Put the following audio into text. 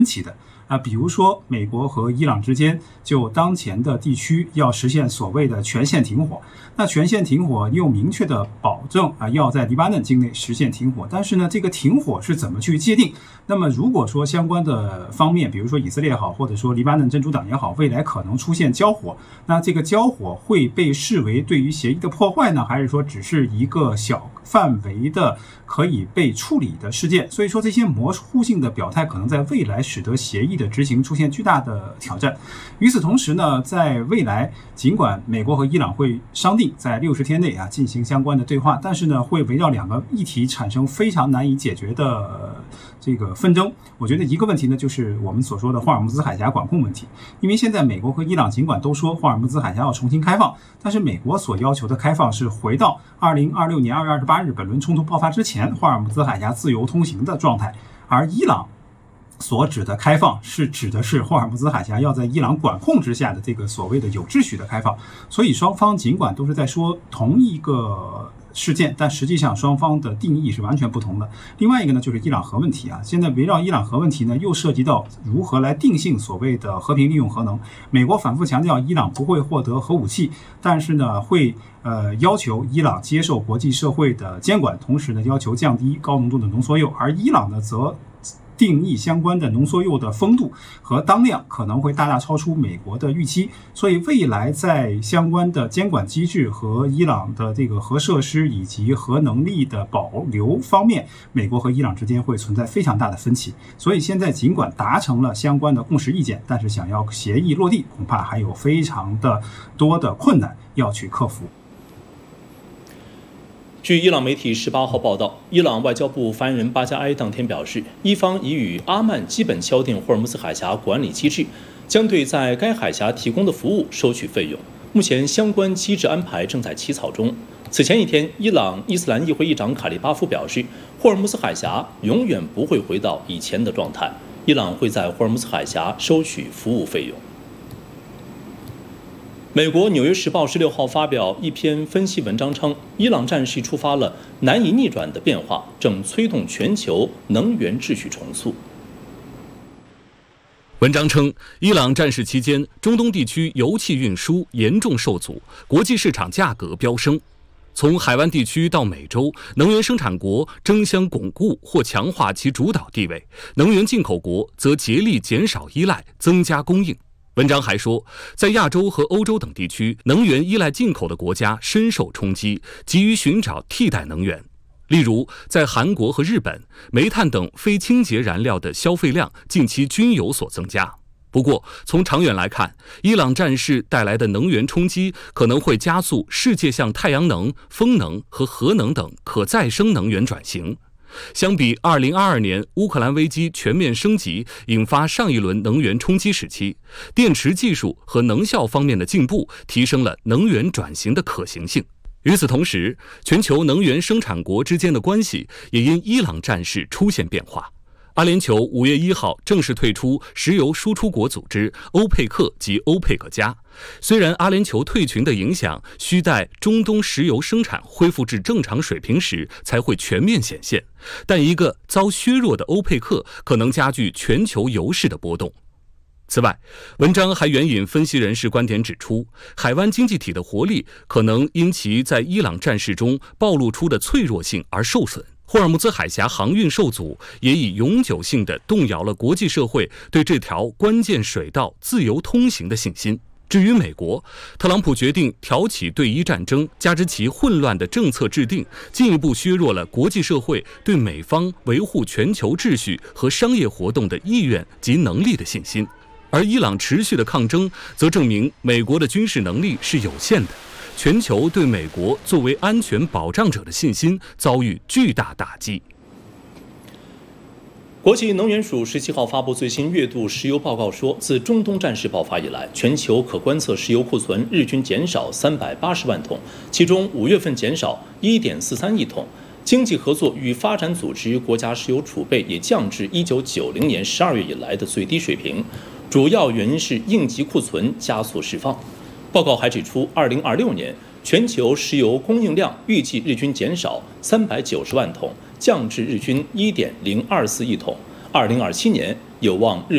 起的。比如说美国和伊朗之间就当前的地区要实现所谓的全线停火，那全线停火又明确的保证要在黎巴嫩境内实现停火，但是呢，这个停火是怎么去界定？那么如果说相关的方面，比如说以色列也好，或者说黎巴嫩真主党也好，未来可能出现交火，那这个交火会被视为对于协议的破坏呢，还是说只是一个小范围的可以被处理的事件？所以说这些模糊性的表态可能在未来使得协议的执行出现巨大的挑战。与此同时呢，在未来尽管美国和伊朗会商定在60天内进行相关的对话，但是呢，会围绕两个议题产生非常难以解决的这个纷争。我觉得一个问题呢，就是我们所说的霍尔木兹海峡管控问题。因为现在美国和伊朗尽管都说霍尔木兹海峡要重新开放，但是美国所要求的开放是回到2026年2月28日本轮冲突爆发之前霍尔木兹海峡自由通行的状态，而伊朗所指的开放指的是霍尔木兹海峡要在伊朗管控之下的这个所谓的有秩序的开放。所以双方尽管都是在说同一个事件，但实际上双方的定义是完全不同的。另外一个呢，就是伊朗核问题现在围绕伊朗核问题呢，又涉及到如何来定性所谓的和平利用核能。美国反复强调伊朗不会获得核武器，但是呢，会要求伊朗接受国际社会的监管，同时呢，要求降低高浓度的浓缩铀，而伊朗呢，则定义相关的浓缩铀的丰度和当量可能会大大超出美国的预期，所以未来在相关的监管机制和伊朗的这个核设施以及核能力的保留方面，美国和伊朗之间会存在非常大的分歧。所以现在尽管达成了相关的共识意见，但是想要协议落地，恐怕还有非常的多的困难要去克服。 据伊朗媒体18号报道，伊朗外交部发言人巴加埃当天表示，伊方已与阿曼基本敲定霍尔木兹海峡管理机制，将对在该海峡提供的服务收取费用。目前相关机制安排正在起草中。此前一天，伊朗伊斯兰议会议长卡利巴夫表示，霍尔木兹海峡永远不会回到以前的状态，伊朗会在霍尔木兹海峡收取服务费用。美国《纽约时报》16号发表一篇分析文章称，伊朗战事触发了难以逆转的变化，正催动全球能源秩序重塑。 文章称，伊朗战事期间，中东地区油气运输严重受阻，国际市场价格飙升。从海湾地区到美洲，能源生产国争相巩固或强化其主导地位，能源进口国则竭力减少依赖，增加供应。文章还说，在亚洲和欧洲等地区，能源依赖进口的国家深受冲击，急于寻找替代能源。例如，在韩国和日本，煤炭等非清洁燃料的消费量近期均有所增加。不过，从长远来看，伊朗战事带来的能源冲击可能会加速世界向太阳能、风能和核能等可再生能源转型。相比2022年乌克兰危机全面升级，引发上一轮能源冲击时期，电池技术和能效方面的进步提升了能源转型的可行性。与此同时，全球能源生产国之间的关系也因伊朗战事出现变化。阿联酋5月1号正式退出石油输出国组织欧佩克及欧佩克加。虽然阿联酋退群的影响需待中东石油生产恢复至正常水平时才会全面显现，但一个遭削弱的欧佩克可能加剧全球油市的波动。此外，文章还援引分析人士观点指出，海湾经济体的活力可能因其在伊朗战事中暴露出的脆弱性而受损。霍尔木兹海峡航运受阻，也已永久性地动摇了国际社会对这条关键水道自由通行的信心。至于美国，特朗普决定挑起对伊战争，加之其混乱的政策制定，进一步削弱了国际社会对美方维护全球秩序和商业活动的意愿及能力的信心。而伊朗持续的抗争，则证明美国的军事能力是有限的。全球对美国作为安全保障者的信心遭遇巨大打击。 国际能源署17号发布最新月度石油报告说，自中东战事爆发以来，全球可观测石油库存日均减少380万桶，其中5月份减少1.43亿桶。经济合作与发展组织国家石油储备也降至1990年12月以来的最低水平，主要原因是应急库存加速释放。报告还指出，2026年全球石油供应量预计日均减少390万桶，降至日均1.024亿桶。2027年有望日